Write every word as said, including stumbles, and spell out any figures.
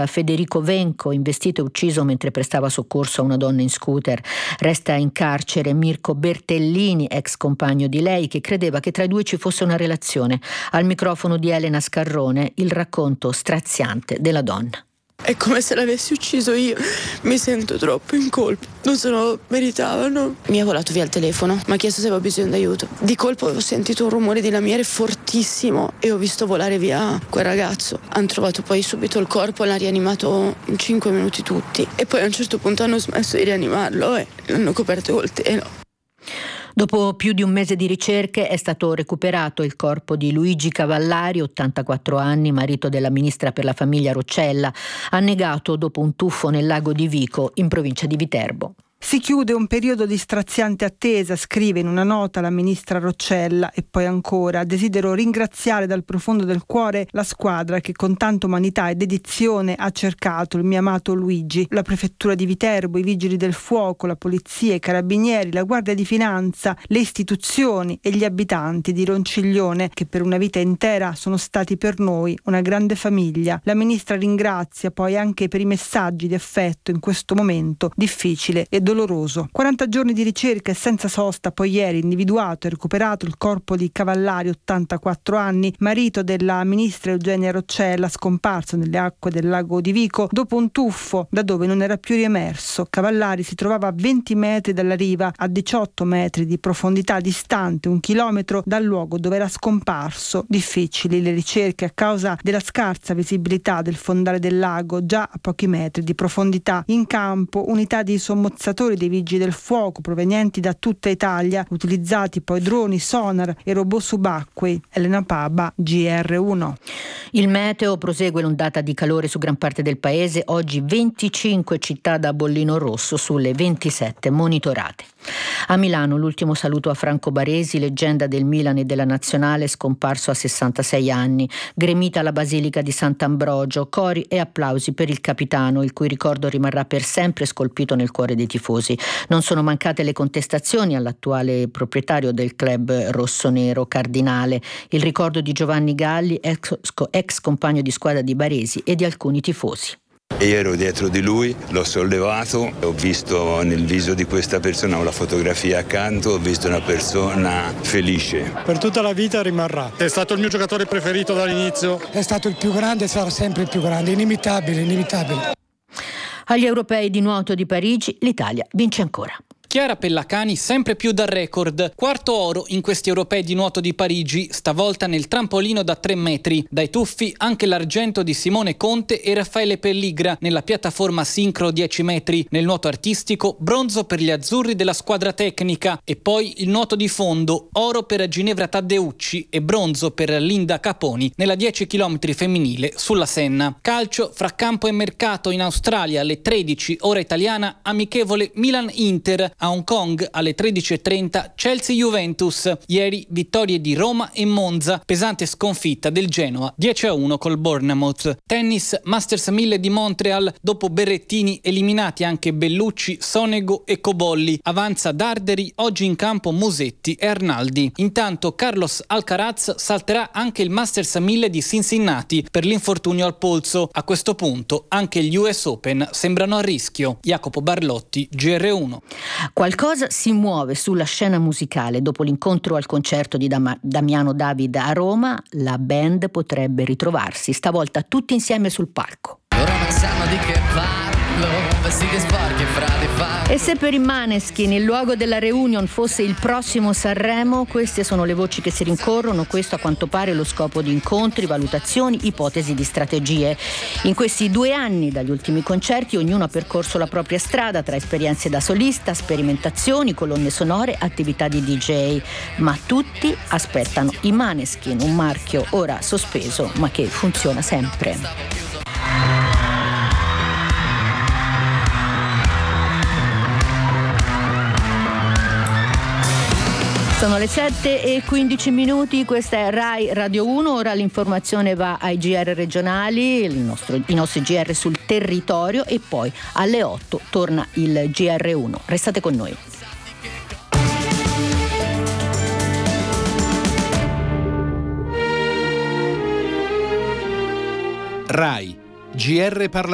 Federico Venco, investito e ucciso mentre prestava soccorso a una donna in scooter. Resta in carcere Mirko Bertellini, ex compagno di lei, che credeva che tra i due ci fosse una relazione. Al microfono di Elena Scarrone il racconto straziante della donna. È come se l'avessi ucciso io, mi sento troppo in colpa, non se lo meritavano. Mi ha volato via il telefono, mi ha chiesto se avevo bisogno d'aiuto. Di colpo ho sentito un rumore di lamiere fortissimo e ho visto volare via quel ragazzo. Hanno trovato poi subito il corpo, l'hanno rianimato in cinque minuti tutti e poi a un certo punto hanno smesso di rianimarlo e l'hanno coperto col telo. Dopo più di un mese di ricerche è stato recuperato il corpo di Luigi Cavallari, ottantaquattro anni, marito della ministra per la famiglia Roccella, annegato dopo un tuffo nel lago di Vico, in provincia di Viterbo. Si chiude un periodo di straziante attesa, scrive in una nota la ministra Roccella, e poi ancora: desidero ringraziare dal profondo del cuore la squadra che con tanta umanità e dedizione ha cercato il mio amato Luigi, la prefettura di Viterbo, i vigili del fuoco, la polizia, i carabinieri, la guardia di finanza, le istituzioni e gli abitanti di Ronciglione, che per una vita intera sono stati per noi una grande famiglia. La ministra ringrazia poi anche per i messaggi di affetto in questo momento difficile e doloroso. quaranta giorni di ricerca e senza sosta, poi ieri individuato e recuperato il corpo di Cavallari, ottantaquattro anni, marito della ministra Eugenia Roccella, scomparso nelle acque del lago di Vico dopo un tuffo da dove non era più riemerso. Cavallari si trovava a venti metri dalla riva, a diciotto metri di profondità, distante un chilometro dal luogo dove era scomparso. Difficili le ricerche a causa della scarsa visibilità del fondale del lago, già a pochi metri di profondità. In campo unità di sommozzatori dei vigili del fuoco provenienti da tutta Italia, utilizzati poi droni, sonar e robot subacquei. Elena Paba, G R uno. Il meteo: prosegue l'ondata di calore su gran parte del paese, oggi venticinque città da bollino rosso sulle ventisette monitorate. A Milano l'ultimo saluto a Franco Baresi, leggenda del Milan e della Nazionale, scomparso a sessantasei anni. Gremita alla Basilica di Sant'Ambrogio, cori e applausi per il capitano, il cui ricordo rimarrà per sempre scolpito nel cuore dei tifosi. Non sono mancate le contestazioni all'attuale proprietario del club rossonero, Cardinale. Il ricordo di Giovanni Galli, ex, ex compagno di squadra di Baresi, e di alcuni tifosi. Io ero dietro di lui, l'ho sollevato, ho visto nel viso di questa persona, una fotografia accanto, ho visto una persona felice. Per tutta la vita rimarrà. È stato il mio giocatore preferito dall'inizio. È stato il più grande e sarà sempre il più grande, inimitabile, inimitabile. Agli europei di nuoto di Parigi l'Italia vince ancora. Chiara Pellacani sempre più dal record. Quarto oro in questi europei di nuoto di Parigi, stavolta nel trampolino da tre metri. Dai tuffi anche l'argento di Simone Conte e Raffaele Pelligra nella piattaforma sincro dieci metri. Nel nuoto artistico, bronzo per gli azzurri della squadra tecnica. E poi il nuoto di fondo, oro per Ginevra Taddeucci e bronzo per Linda Caponi nella dieci chilometri femminile sulla Senna. Calcio, fra campo e mercato in Australia alle tredici ora italiana, amichevole Milan-Inter. A Hong Kong alle tredici e trenta Chelsea-Juventus. Ieri vittorie di Roma e Monza, pesante sconfitta del Genoa dieci a uno col Bournemouth. Tennis, Masters mille di Montreal, dopo Berrettini eliminati anche Bellucci, Sonego e Cobolli. Avanza Darderi, oggi in campo Musetti e Arnaldi. Intanto Carlos Alcaraz salterà anche il Masters mille di Cincinnati per l'infortunio al polso. A questo punto anche gli U S Open sembrano a rischio. Jacopo Barlotti, G R uno. Qualcosa si muove sulla scena musicale. Dopo l'incontro al concerto di Dam- Damiano David a Roma, la band potrebbe ritrovarsi, stavolta tutti insieme sul palco. Ora non sanno di che parlo, vestiti sporchi e fradi fa. E se per i Maneskin il luogo della reunion fosse il prossimo Sanremo, queste sono le voci che si rincorrono. Questo a quanto pare è lo scopo di incontri, valutazioni, ipotesi di strategie. In questi due anni dagli ultimi concerti ognuno ha percorso la propria strada tra esperienze da solista, sperimentazioni, colonne sonore, attività di D J, ma tutti aspettano i Maneskin, un marchio ora sospeso ma che funziona sempre. Sono le sette e quindici minuti, questa è Rai Radio uno, ora l'informazione va ai G R regionali, il nostro, i nostri G R sul territorio, e poi alle otto torna il G R uno. Restate con noi. Rai G R Parlamento.